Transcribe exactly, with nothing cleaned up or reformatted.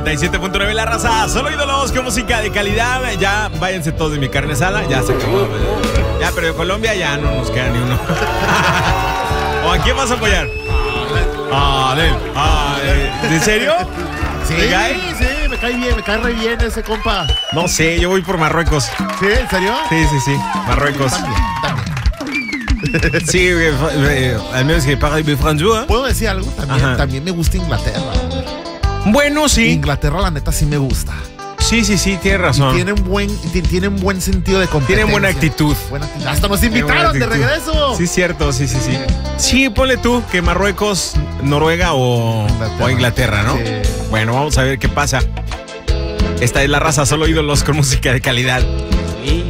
noventa y siete punto nueve La Raza, solo ídolos con música de calidad. Ya váyanse todos de mi carne asada, ya se acabó. Ya, pero de Colombia ya no nos queda ni uno. ¿O a quién vas a apoyar? Ah, Adel, Adel. ¿En serio? Sí, ¿Te cae? sí, me cae bien, me cae re bien ese compa. No sé, yo voy por Marruecos. ¿Sí? ¿En serio? Sí, sí, sí, Marruecos. También, también. Sí, eh, eh, al menos que pague de francés. ¿Puedo decir algo? También, Ajá. también me gusta Inglaterra. Bueno, sí. Inglaterra, la neta, sí me gusta. Sí, sí, sí, tienes razón. Y tienen buen, ti- tienen buen sentido de competencia. Tienen buena actitud. Buena actitud. Hasta nos Tienen buena invitaron de actitud. regreso. Sí, cierto, sí, sí, sí. Sí, ponle tú que Marruecos, Noruega o Inglaterra, o Inglaterra, ¿no? Sí. Bueno, vamos a ver qué pasa. Esta es La Raza, solo ídolos con música de calidad.